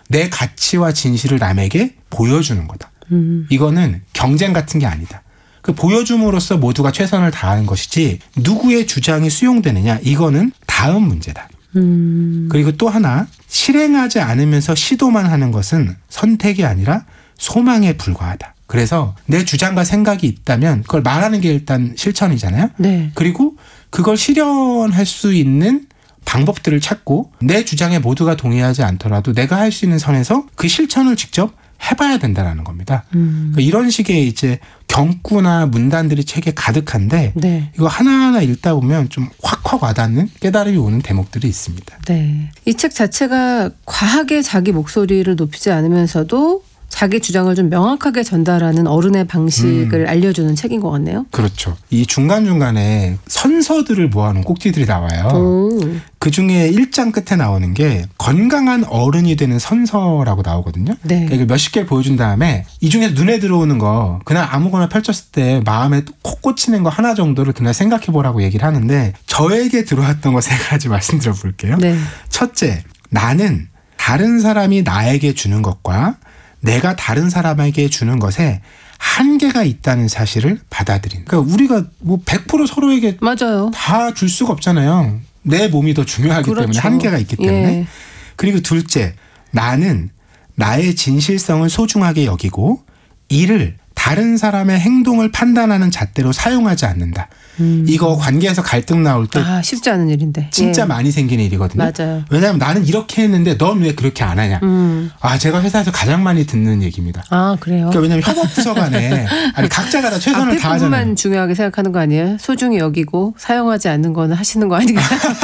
내 가치와 진실을 남에게 보여주는 거다. 이거는 경쟁 같은 게 아니다. 그 보여줌으로써 모두가 최선을 다하는 것이지 누구의 주장이 수용되느냐 이거는 다음 문제다. 그리고 또 하나 실행하지 않으면서 시도만 하는 것은 선택이 아니라 소망에 불과하다. 그래서 내 주장과 생각이 있다면 그걸 말하는 게 일단 실천이잖아요. 네. 그리고 그걸 실현할 수 있는 방법들을 찾고 내 주장에 모두가 동의하지 않더라도 내가 할 수 있는 선에서 그 실천을 직접 해봐야 된다는 겁니다. 그러니까 이런 식의 이제 경구나 문단들이 책에 가득한데 네. 이거 하나하나 읽다 보면 좀 확확 와닿는 깨달음이 오는 대목들이 있습니다. 네. 이 책 자체가 과하게 자기 목소리를 높이지 않으면서도 자기 주장을 좀 명확하게 전달하는 어른의 방식을 알려주는 책인 것 같네요. 그렇죠. 이 중간중간에 선서들을 모아놓은 꼭지들이 나와요. 그중에 1장 끝에 나오는 게 건강한 어른이 되는 선서라고 나오거든요. 네. 그러니까 몇십 개를 보여준 다음에 이 중에서 눈에 들어오는 거 그날 아무거나 펼쳤을 때 마음에 콕 꽂히는 거 하나 정도를 그날 생각해보라고 얘기를 하는데 저에게 들어왔던 거 3가지 말씀드려 볼게요. 네. 첫째, 나는 다른 사람이 나에게 주는 것과 내가 다른 사람에게 주는 것에 한계가 있다는 사실을 받아들인다. 그러니까 우리가 뭐 100% 서로에게 맞아요. 다 줄 수가 없잖아요. 내 몸이 더 중요하기 그렇죠. 때문에 한계가 있기 때문에. 예. 그리고 둘째, 나는 나의 진실성을 소중하게 여기고 이를 다른 사람의 행동을 판단하는 잣대로 사용하지 않는다. 이거 관계에서 갈등 나올 때 쉽지 않은 일인데. 진짜 예. 많이 생기는 일이거든요. 맞아요. 왜냐하면 나는 이렇게 했는데 넌 왜 그렇게 안 하냐. 제가 회사에서 가장 많이 듣는 얘기입니다. 그래요? 그러니까 왜냐하면 협업부서 간에 최선을 앞에 다하잖아요. 부분만 중요하게 생각하는 거 아니에요? 소중히 여기고 사용하지 않는 거는 하시는 거 아닌가요?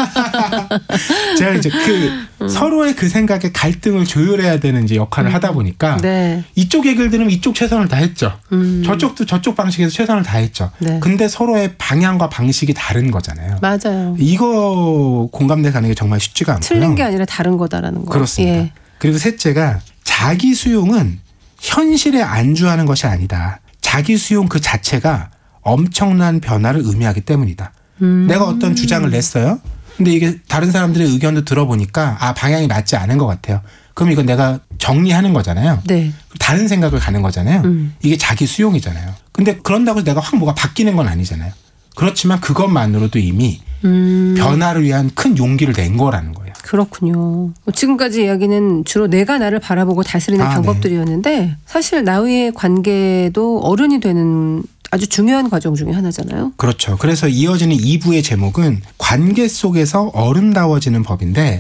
제가 이제 서로의 그 생각에 갈등을 조율해야 되는 이제 역할을 하다 보니까 네. 이쪽 얘기를 들으면 이쪽 최선을 다했죠. 저쪽도 저쪽 방식에서 최선을 다했죠. 네. 근데 서로의 방향과 방식이 다른 거잖아요. 맞아요. 이거 공감대 가는 게 정말 쉽지가 않고요. 틀린 게 아니라 다른 거다라는 거. 그렇습니다. 예. 그리고 셋째가 자기 수용은 현실에 안주하는 것이 아니다. 자기 수용 그 자체가 엄청난 변화를 의미하기 때문이다. 내가 어떤 주장을 냈어요. 근데 이게 다른 사람들의 의견도 들어보니까 방향이 맞지 않은 것 같아요. 그럼 이건 내가 정리하는 거잖아요. 네. 다른 생각을 가는 거잖아요. 이게 자기 수용이잖아요. 근데 그런다고 내가 확 뭐가 바뀌는 건 아니잖아요. 그렇지만 그것만으로도 이미 변화를 위한 큰 용기를 낸 거라는 거예요. 그렇군요. 지금까지 이야기는 주로 내가 나를 바라보고 다스리는 방법들이었는데 사실 나의 관계도 어른이 되는 아주 중요한 과정 중에 하나잖아요. 그렇죠. 그래서 이어지는 2부의 제목은 관계 속에서 어른다워지는 법인데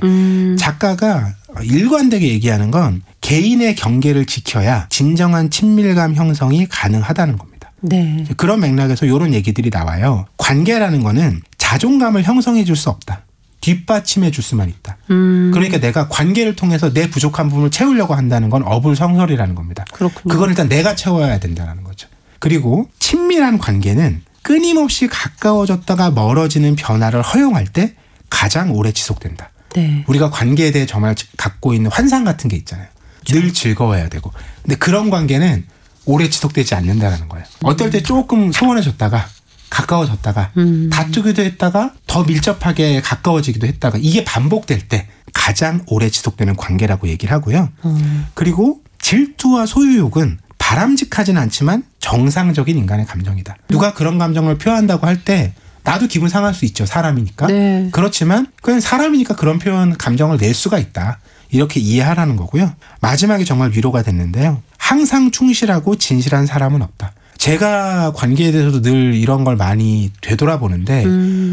작가가 일관되게 얘기하는 건 개인의 경계를 지켜야 진정한 친밀감 형성이 가능하다는 겁니다. 네. 그런 맥락에서 이런 얘기들이 나와요. 관계라는 거는 자존감을 형성해 줄 수 없다. 뒷받침해 줄 수만 있다. 그러니까 내가 관계를 통해서 내 부족한 부분을 채우려고 한다는 건 어불성설이라는 겁니다. 그렇군요. 그건 일단 내가 채워야 된다는 거죠. 그리고 친밀한 관계는 끊임없이 가까워졌다가 멀어지는 변화를 허용할 때 가장 오래 지속된다. 네. 우리가 관계에 대해 정말 갖고 있는 환상 같은 게 있잖아요. 늘 즐거워야 되고. 근데 그런 관계는 오래 지속되지 않는다는 거예요. 어떨 때 조금 소원해졌다가 가까워졌다가 다투기도 했다가 더 밀접하게 가까워지기도 했다가 이게 반복될 때 가장 오래 지속되는 관계라고 얘기를 하고요. 그리고 질투와 소유욕은 바람직하진 않지만 정상적인 인간의 감정이다. 누가 그런 감정을 표현한다고 할 때 나도 기분 상할 수 있죠. 사람이니까. 네. 그렇지만 그냥 사람이니까 그런 표현 감정을 낼 수가 있다. 이렇게 이해하라는 거고요. 마지막에 정말 위로가 됐는데요. 항상 충실하고 진실한 사람은 없다. 제가 관계에 대해서도 늘 이런 걸 많이 되돌아보는데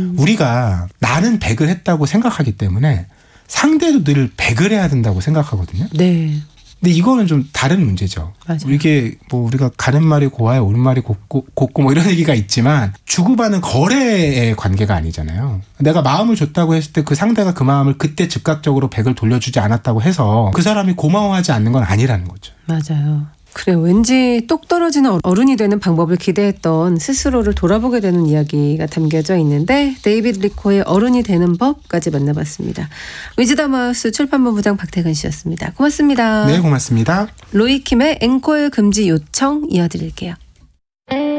우리가 나는 100을 했다고 생각하기 때문에 상대도 늘 100을 해야 된다고 생각하거든요. 네. 근데 이거는 좀 다른 문제죠. 맞아요. 이게 뭐 우리가 가는 말이 고와야 오는 말이 곱고 뭐 이런 얘기가 있지만 주고받는 거래의 관계가 아니잖아요. 내가 마음을 줬다고 했을 때 그 상대가 그 마음을 그때 즉각적으로 100을 돌려주지 않았다고 해서 그 사람이 고마워하지 않는 건 아니라는 거죠. 맞아요. 그래 왠지 똑 떨어지는 어른이 되는 방법을 기대했던 스스로를 돌아보게 되는 이야기가 담겨져 있는데 데이비드 리코의 어른이 되는 법까지 만나봤습니다. 위즈덤하우스 출판본부장 박태근 씨였습니다. 고맙습니다. 네, 고맙습니다. 로이킴의 앵콜 금지 요청 이어드릴게요.